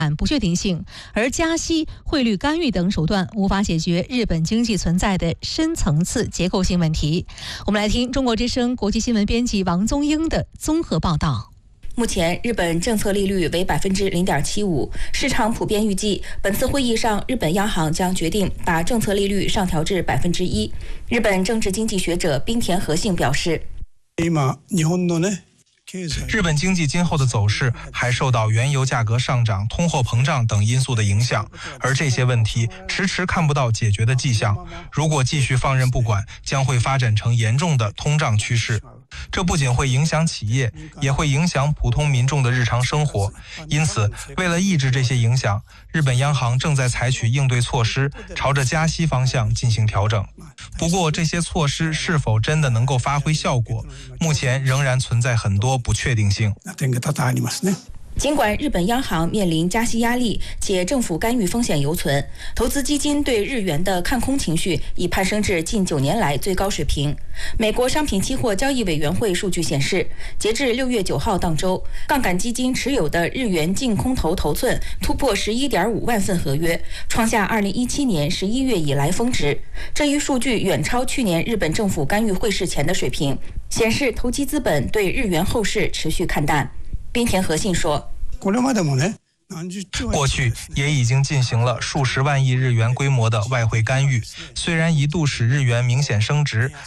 不确定性，而加息、汇率干预等手段无法解决日本经济存在的深层次结构性问题。我们来听中国之声国际新闻编辑王宗英的综合报道。 目前，日本政策利率为0.75%，市场普遍预计本次会议上，日本央行将决定把政策利率上调至1%。日本政治经济学者滨田和信表示， 日本经济今后的走势还受到原油价格上涨、通货膨胀等因素的影响，而这些问题迟迟看不到解决的迹象。如果继续放任不管，将会发展成严重的通胀趋势。这不仅会影响企业，也会影响普通民众的日常生活。因此，为了抑制这些影响，日本央行正在采取应对措施，朝着加息方向进行调整。不过，这些措施是否真的能够发挥效果，目前仍然存在很多不确定性。 尽管日本央行面临加息压力，且政府干预风险犹存，投资基金对日元的看空情绪已攀升至近9年来最高水平。美国商品期货交易委员会数据显示，截至6月9号当周，杠杆基金持有的日元净空头头寸突破11.5万份合约，创下2017年11月以来峰值。这一数据远超去年日本政府干预汇市前的水平，显示投机资本对日元后市持续看淡。滨田和信说， 过去也已经进行了数十万亿日元规模的外汇干预，虽然一度使日元明显升值，